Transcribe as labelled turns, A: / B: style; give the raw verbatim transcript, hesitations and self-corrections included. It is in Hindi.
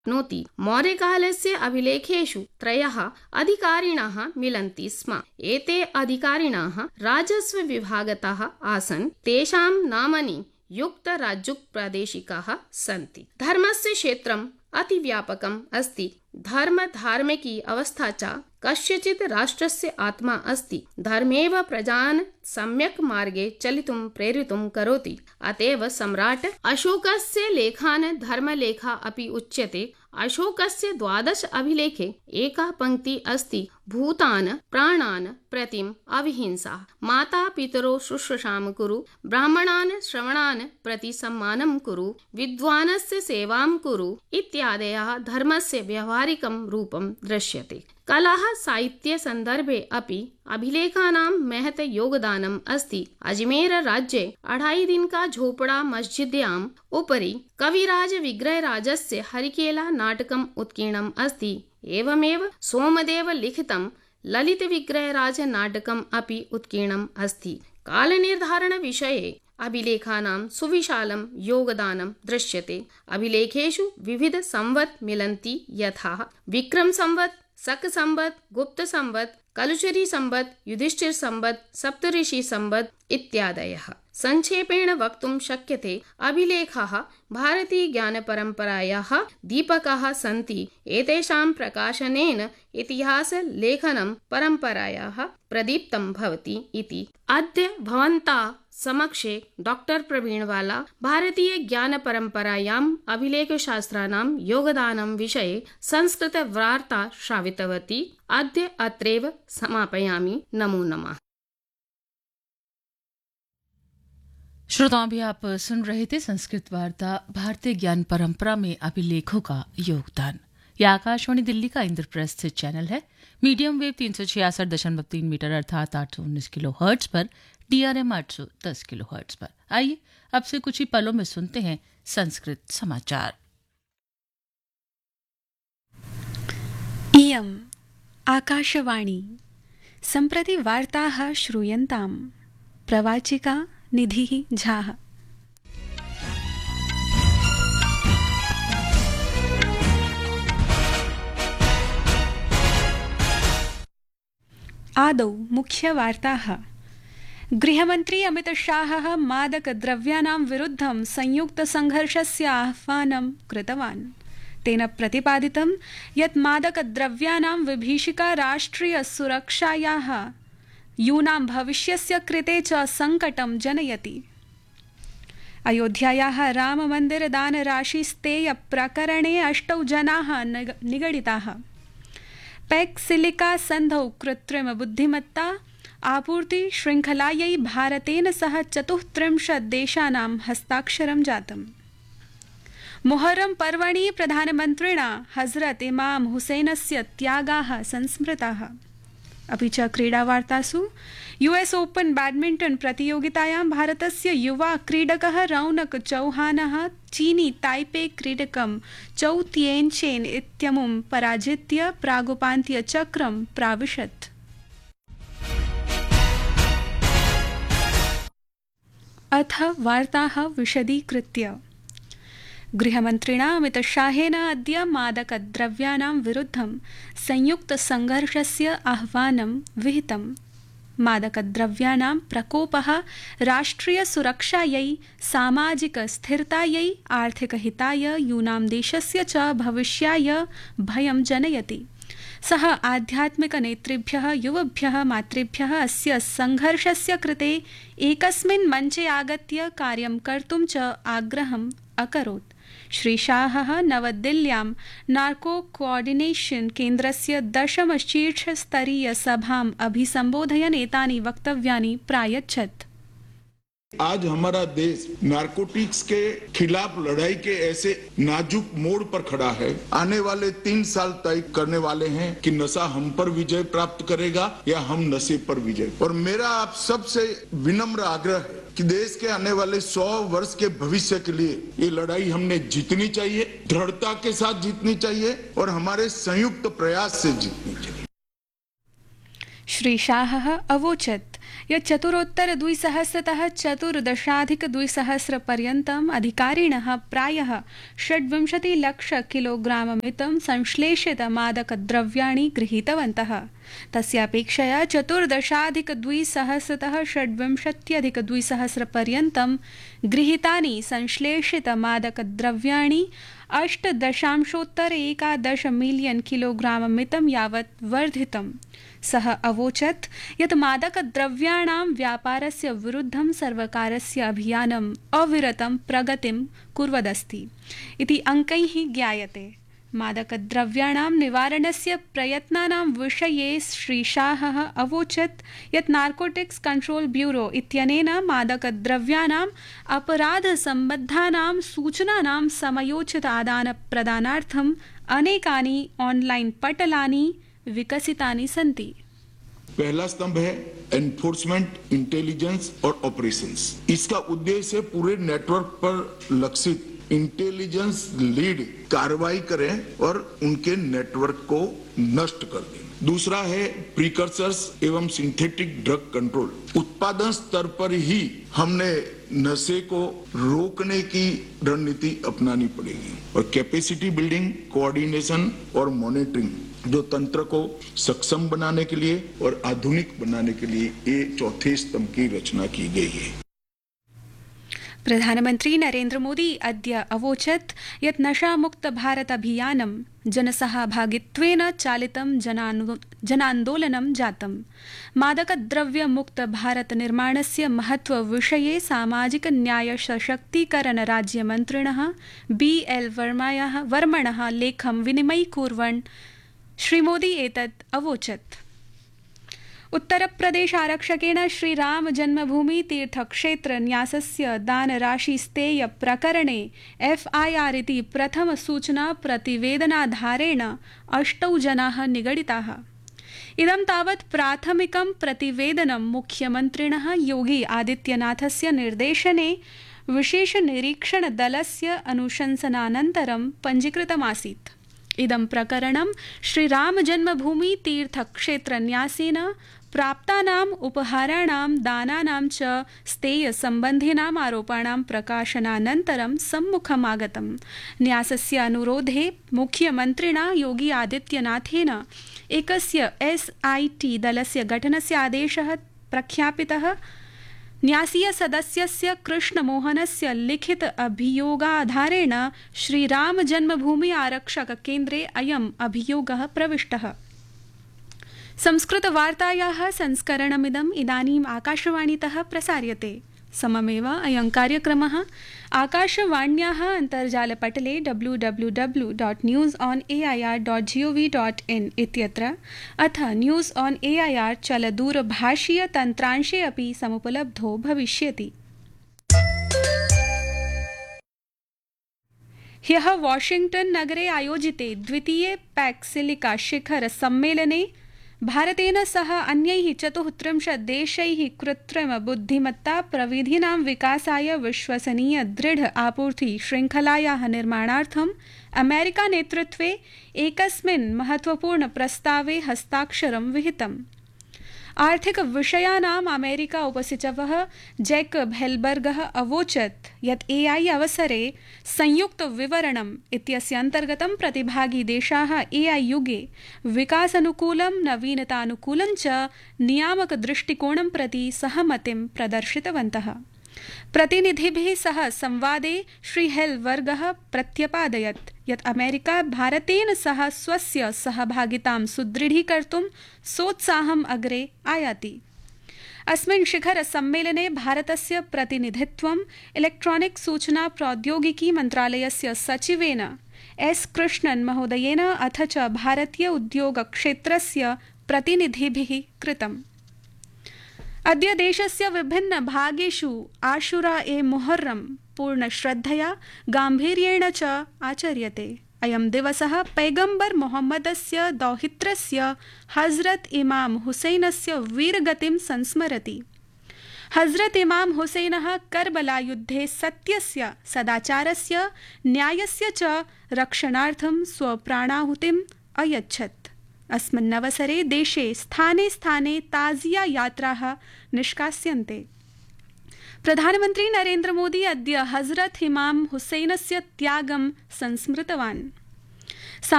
A: नोति। मौर्यकालस्य अभिलेखेषु त्रयः अधिकारिणः मिलन्ति स्म। एते अधिकारिणः राजस्वविभागतः आसन्। तेषां नामानि युक्तराजुक् प्रादेशिकाः सन्ति। धर्मस्य क्षेत्रम् अतिव्यापकम् अस्ति। धर्म धार्मिकी अवस्था च कस्यचित् राष्ट्रस्य आत्मा अस्ति। धर्मेव प्रजान् सम्यक् मार्गे चलितुं प्रेरितुं करोति। अतएव सम्राट् अशोकस्य लेखान् धर्मलेखा अपि उच्यते। अशोकस्य द्वादश अभिलेखे एका पंक्ति अस्ति। भूतान् प्राणान् प्रतिम् अविहिंसा। माता पितरो शुश्रूषां कुरु। ब्राह्मणान् श्रवणान् प्रति सम्मानं कुरु। विद्वानस्य सेवां कुरु इत्यादयः धर्मस्य व्यवहारिकं रूपं दृश्यते। कलाः साहित्य संदर्भे अपि अभिलेखानां महत् योगदानम् अस्ति। अजमेर राज्ये अढ़ाई दिन का झोपड़ा मस्जिद्याम् उपरि कविराज विग्रहराजस्य हरिकेला नाटकम् उत्कीर्णम् अस्ति। एवमेव सोमदेव लिखितं ललित विग्रहराज नाटकम् अपि उत्कीर्णम् अस्ति। कालनिर्धारण विषये अभिलेखानां सुविशालं योगदानं दृश्यते। अभिलेखेषु विविध संवत् मिलन्ति, यथा विक्रम संवत्, शक संवत्, गुप्त संवत्, कलुचरी संवत्, युधिष्ठिर संवत्, सप्तऋषि संवत् इत्यादयः। संक्षेपेण वक्तुं शक्यते अभिलेखाः भारतीय ज्ञान परम्परायाः दीपकाः सन्ति। एतेषां प्रकाशनेन इतिहास लेखनं परम्परायाः प्रदीप्तं भवति इति। अद्य भवन्तः समक्षे डॉक्टर प्रवीणवाला भारतीय ज्ञान परम्परायाम् अभिलेखशास्त्राणां योगदानं विषये संस्कृत वार्ता श्रावितवती। अद्य अत्रैव समापयामि। नमो नमः।
B: श्रोताओं, भी आप सुन रहे थे संस्कृत वार्ता भारतीय ज्ञान परंपरा में अभिलेखों का योगदान। यह आकाशवाणी दिल्ली का इंद्रप्रस्थ चैनल है। मीडियम वेव तीन सौ छियासठ दशमलव तीन मीटर अर्थात आठ सौ उन्नीस किलो हर्ट्ज पर, डीआरएम आठ सौ दस किलो हर्ट्ज पर। आइए अब से कुछ ही पलों में सुनते हैं संस्कृत समाचार।
C: इयम् आकाशवाणी। सम्प्रति वार्ताः श्रूयन्ताम्। प्रवाचिका निधिः झाः। आदौ मुख्यवार्ताः। गृहमन्त्री अमितशाहः मादकद्रव्याणां विरुद्धं संयुक्तसङ्घर्षस्य आह्वानं कृतवान्। तेन प्रतिपादितं यत् मादकद्रव्याणां विभीषिका राष्ट्रियसुरक्षायाः यूनां भविष्यस्य कृते च संकटं जनयति। अयोध्यायाः राममन्दिरदानराशिस्तेय प्रकरणे अष्टौ जनाः निगडिताः। पैक्सिलिका सन्धौ कृत्रिम बुद्धिमत्ता आपूर्ति श्रृङ्खलायै भारतेन सह चतुस्त्रिंशत् देशानां हस्ताक्षरं जातम्। मुहर्रम पर्वणि प्रधानमन्त्रिणा हजरत इमाम हुसैनस्य त्यागाः संस्मृताः। अपि च क्रीडावार्तासु यूएस ओपन बैडमिंटन प्रतियोगितायां भारतस्य युवा क्रीडकः रौनक चौहानः चीनी ताइपे क्रीडकं चौ तिएनचेन इत्यमुं पराजित्य प्रागुपान्त्यचक्रं प्राविशत्। अथ वार्ताः विशदीकृत्य। गृहमन्त्रिणा अमितशाहेन अद्य मादकद्रव्याणां विरुद्धं संयुक्तसङ्घर्षस्य आह्वानं विहितम्। मादकद्रव्याणां प्रकोपः राष्ट्रियसुरक्षायै, सामाजिकस्थिरतायै, आर्थिकहिताय, यूनां देशस्य च भविष्याय भयं जनयति। सः आध्यात्मिकनेतृभ्यः, युवभ्यः, मातृभ्यः अस्य सङ्घर्षस्य कृते एकस्मिन् मञ्चे आगत्य कार्यं कर्तुं च आग्रहम् अकरोत्। श्री शाहः नवदिल्ल्यां नार्को कोऑर्डिनेशन केन्द्रस्य दशमशीर्षस्तरीयसभाम् अभिसम्बोधयन् एतानि वक्तव्यानि प्रायच्छत्।
D: आज हमारा देश नारकोटिक्स के खिलाफ लड़ाई के ऐसे नाजुक मोड़ पर खड़ा है। आने वाले तीन साल तय करने वाले हैं कि नशा हम पर विजय प्राप्त करेगा या हम नशे पर विजय। और मेरा आप सबसे विनम्र आग्रह है कि देश के आने वाले सौ वर्ष के भविष्य के लिए ये लड़ाई हमने जीतनी चाहिए, दृढ़ता के साथ जीतनी चाहिए और हमारे संयुक्त प्रयास से जीतनी चाहिए।
C: श्री शाहः अवोचत् यत् चतुरोत्तरद्विसहस्रतः चतुर्दशाधिकद्विसहस्रपर्यन्तम् अधिकारिणः प्रायः षड्विंशतिलक्षकिलोग्राममितं संश्लेषितमादकद्रव्याणि गृहीतवन्तः। तस्यापेक्षया चतुर्दशाधिकद्विसहस्रतः षड्विंशत्यधिकद्विसहस्रपर्यन्तं गृहीतानि संश्लेषितमादकद्रव्याणि अष्टदशांशोत्तर एकादश मिलियन् किलोग्राममितं यावत् वर्धितम्। सः अवोचत् यत् मादकद्रव्याणां व्यापारस्य विरुद्धं सर्वकारस्य अभियानम् अविरतं प्रगतिं कुर्वदस्ति इति अङ्कैः ज्ञायते। मादकद्रव्याणां निवारणस्य प्रयत्नानां विषये श्रीशाहः अवोचत् यत् नार्कोटिक्स् कण्ट्रोल् ब्यूरो इत्यनेन मादकद्रव्याणाम् अपराधसम्बद्धानां सूचनानां समयोचित आदानप्रदानार्थम् अनेकानि ऑनलाइन पटलानि विकसितानि सन्ति।
D: पहला स्तंभ है एनफोर्समेंट, इंटेलिजेंस और ऑपरेशंस। इसका उद्देश्य पूरे नेटवर्क पर लक्षित इंटेलिजेंस लीड कार्रवाई करें और उनके नेटवर्क को नष्ट कर दें। दूसरा है प्रीकर्सर्स एवं सिंथेटिक ड्रग कंट्रोल। उत्पादन स्तर पर ही हमने नशे को रोकने की रणनीति अपनानी पड़ेगी और कैपेसिटी बिल्डिंग, कोऑर्डिनेशन और मॉनिटरिंग जो तंत्र को सक्षम बनाने के लिए और आधुनिक बनाने के लिए ये चौथे स्तंभ की रचना की गई है।
C: प्रधानमंत्री नरेंद्र मोदी अद्य अवोचत् यत् नशामुक्त भारत अभियानं जनसहभागित्वेन चालितं जनान्दोलनं जातम्। मादकद्रव्यमुक्त भारत निर्माणस्य महत्वविषये सामाजिक न्याय सशक्तीकरण राज्यमन्त्रिणः बी एल वर्मणः लेखं विनिमयीकुर्वन् श्रीमोदी एतत् अवोचत्। उत्तरप्रदेश आरक्षकेण श्रीराम जन्मभूमि तीर्थक्षेत्र न्यासस्य दानराशिस्तेय प्रकरणे एफआईआर इति प्रथम सूचना प्रतिवेदनाधारेण अष्टौ जनाः निगडिताः। इदं तावत् प्राथमिकं प्रतिवेदनं मुख्यमन्त्रिणः योगी आदित्यनाथस्य निर्देशने विशेषनिरीक्षणदलस्य अनुशंसनानन्तरं पञ्जीकृतमासीत्। इदं प्रकरणं श्रीराम जन्मभूमि तीर्थक्षेत्रन्यासेन प्राप्तानाम् उपहाराणां दानानां च स्तेयसम्बन्धिनाम् आरोपाणां प्रकाशनानन्तरं सम्मुखमागतम्। न्यासस्य अनुरोधे मुख्यमन्त्रिणा योगी आदित्यनाथेन एकस्य एसआईटी दलस्य गठनस्य आदेशः प्रख्यापितः। न्यासीय सदस्यस्य कृष्णमोहनस्य लिखित अभियोगाधारेण श्रीराम जन्मभूमि आरक्षक केन्द्रे अयम् अभियोगः प्रविष्टः। संस्कृतवार्तायाः संस्करणमिदम् इदानीम् आकाशवाणीतः प्रसार्यते। सममेव अयं कार्यक्रमः आकाशवाण्याः अन्तर्जालपटले W W W dot news on A I are dot ji O V dot in इत्यत्र अथ न्यूस् आन् ए ऐ आर् चलदूरभाषीयतन्त्रांशे अपि समुपलब्धो भविष्यति। ह्यः वाशिङ्ग्टन् नगरे आयोजिते द्वितीये पैक् सिलिका शिखर सम्मेलने भारतेन सह अन्यैः चतुस्त्रिंशत् देशैः कृत्रिम बुद्धिमत्ता प्रविधीनां विकासाय विश्वसनीय दृढ आपूर्ति श्रृङ्खलायाः निर्माणार्थम् अमेरिका नेतृत्वे एकस्मिन् महत्वपूर्ण प्रस्तावे हस्ताक्षरं विहितम्। आर्थिक विषयानाम् अमेरिका उपसचिवः जैकब हेल्बर्गः अवोचत् यत् एआई अवसरे संयुक्त विवरणम् इत्यस्य अन्तर्गतं प्रतिभागी देशाः एआई युगे विकासानुकूलं नवीनतानुकूलं च नियामक दृष्टिकोणं प्रति सहमतिं प्रदर्शितवन्तः। प्रतिनिधिभिः सह संवादे श्री हेल्बर्गः प्रत्यपादयत् यत् अमेरिका भारतेन सह स्वस्य सहभागितां सुदृढीकर्तुं सोत्साहम् अग्रे आयाति। अस्मिन् शिखर सम्मेलने भारतस्य प्रतिनिधित्वं इलेक्ट्रॉनिक् सूचना प्रौद्योगिकी मन्त्रालयस्य सचिवेन एस् कृष्णन् महोदयेन अथ च भारतीय उद्योग क्षेत्रस्य प्रतिनिधिभिः कृतम्। अद्य देशस्य विभिन्न भागेषु आशुरा ए मुहर्रम पूर्णश्रद्धया गाम्भीर्येण च आचर्यते। अयं दिवसः पैगम्बर मोहम्मदस्य दौहित्रस्य हजरत इमाम हुसैनस्य वीरगतिं संस्मरति। हजरत इमाम हुसैनः कर्बला युद्धे सत्यस्य, सदाचारस्य, न्यायस्य च रक्षणार्थं स्वप्राणाहुतिम् अयच्छत्। अस्मिन्नवसरे देशे स्थाने स्थाने ताजिया यात्राः निष्कास्यन्ते। प्रधानमन्त्री नरेन्द्र मोदी अद्य हजरत इमाम हुसैनस्य त्यागं संस्मृतवान्।